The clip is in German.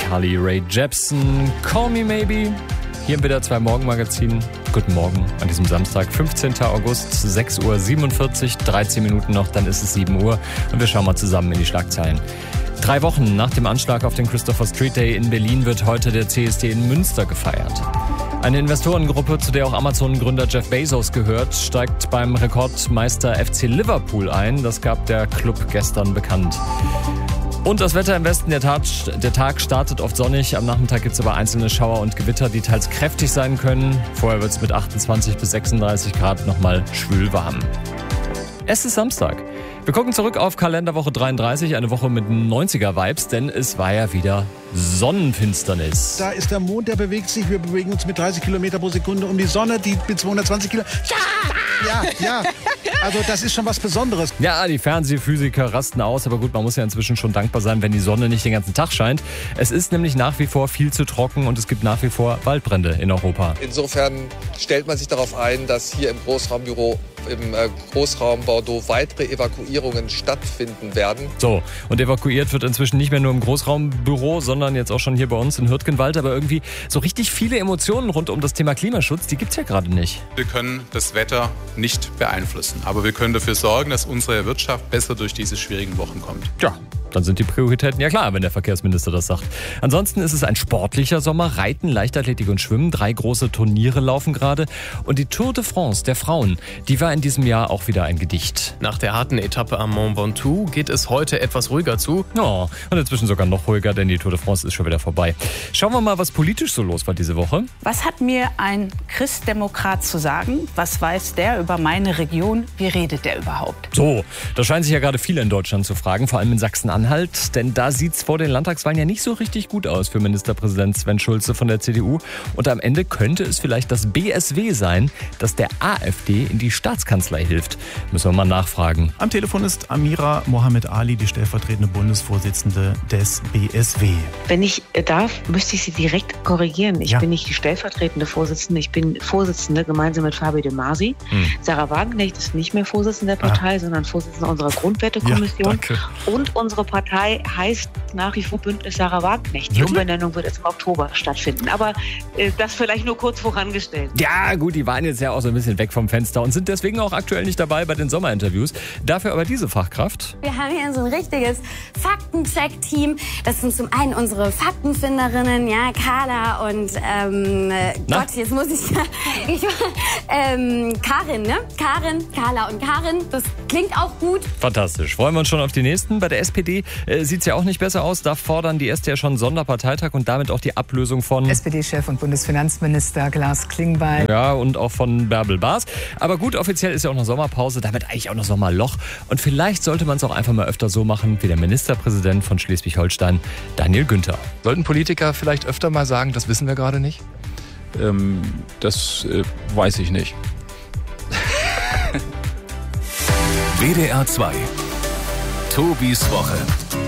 Carly Rae Jepsen, Call Me Maybe. Hier im WDR 2 Morgenmagazin. Guten Morgen an diesem Samstag, 15. August, 6.47 Uhr, 13 Minuten noch, dann ist es 7 Uhr und wir schauen mal zusammen in die Schlagzeilen. 3 Wochen nach dem Anschlag auf den Christopher Street Day in Berlin wird heute der CSD in Münster gefeiert. Eine Investorengruppe, zu der auch Amazon-Gründer Jeff Bezos gehört, steigt beim Rekordmeister FC Liverpool ein. Das gab der Club gestern bekannt. Und das Wetter im Westen, der Tag startet oft sonnig. Am Nachmittag gibt es aber einzelne Schauer und Gewitter, die teils kräftig sein können. Vorher wird es mit 28 bis 36 Grad nochmal schwül warm. Es ist Samstag. Wir gucken zurück auf Kalenderwoche 33, eine Woche mit 90er-Vibes, denn es war ja wieder Sonnenfinsternis. Da ist der Mond, der bewegt sich. Wir bewegen uns mit 30 Kilometer pro Sekunde um die Sonne, die mit 220 Kilometer. Ja. Also das ist schon was Besonderes. Ja, die Fernsehphysiker rasten aus, aber gut, man muss ja inzwischen schon dankbar sein, wenn die Sonne nicht den ganzen Tag scheint. Es ist nämlich nach wie vor viel zu trocken und es gibt nach wie vor Waldbrände in Europa. Insofern stellt man sich darauf ein, dass hier im Großraum Bordeaux weitere Evakuierungen stattfinden werden. So, und evakuiert wird inzwischen nicht mehr nur im Großraumbüro, sondern jetzt auch schon hier bei uns in Hürtgenwald. Aber irgendwie so richtig viele Emotionen rund um das Thema Klimaschutz, die gibt's ja gerade nicht. Wir können das Wetter nicht beeinflussen, aber wir können dafür sorgen, dass unsere Wirtschaft besser durch diese schwierigen Wochen kommt. Ja, dann sind die Prioritäten ja klar, wenn der Verkehrsminister das sagt. Ansonsten ist es ein sportlicher Sommer. Reiten, Leichtathletik und Schwimmen. 3 große Turniere laufen gerade. Und die Tour de France der Frauen, die war in diesem Jahr auch wieder ein Gedicht. Nach der harten Etappe am Mont Ventoux geht es heute etwas ruhiger zu. Oh, und inzwischen sogar noch ruhiger, denn die Tour de France ist schon wieder vorbei. Schauen wir mal, was politisch so los war diese Woche. Was hat mir ein Christdemokrat zu sagen? Was weiß der über meine Region? Wie redet der überhaupt? So, das scheinen sich ja gerade viele in Deutschland zu fragen, vor allem in Sachsen-Anhalt. Denn da sieht es vor den Landtagswahlen ja nicht so richtig gut aus für Ministerpräsident Sven Schulze von der CDU. Und am Ende könnte es vielleicht das BSW sein, das der AfD in die Staatskanzlei hilft. Müssen wir mal nachfragen. Am Telefon ist Amira Mohammed Ali, die stellvertretende Bundesvorsitzende des BSW. Wenn ich darf, müsste ich Sie direkt korrigieren. Ich bin nicht die stellvertretende Vorsitzende, ich bin Vorsitzende gemeinsam mit Fabio De Masi. Sarah Wagenknecht ist nicht mehr Vorsitzende der Partei, sondern Vorsitzende unserer Grundwertekommission. Und unsere Partei heißt nach wie vor Bündnis Sarah Wagenknecht. Die Umbenennung wird jetzt im Oktober stattfinden. Aber das vielleicht nur kurz vorangestellt. Ja gut, die waren jetzt ja auch so ein bisschen weg vom Fenster und sind deswegen auch aktuell nicht dabei bei den Sommerinterviews. Dafür aber diese Fachkraft. Wir haben hier so ein richtiges Faktencheck-Team. Das sind zum einen unsere Faktenfinderinnen, ja, Carla und Gott, jetzt muss ich Karin, ne? Carla und Karin. Das klingt auch gut. Fantastisch. Freuen wir uns schon auf die nächsten. Bei der SPD sieht es ja auch nicht besser aus. Da fordern die Erste ja schon einen Sonderparteitag und damit auch die Ablösung von SPD-Chef und Bundesfinanzminister Klaus Klingbeil. Ja, und auch von Bärbel Baas. Aber gut, offiziell ist ja auch noch Sommerpause, damit eigentlich auch noch Sommerloch. Und vielleicht sollte man es auch einfach mal öfter so machen wie der Ministerpräsident von Schleswig-Holstein, Daniel Günther. Sollten Politiker vielleicht öfter mal sagen, das wissen wir gerade nicht? Das weiß ich nicht. WDR 2 Tobis Woche.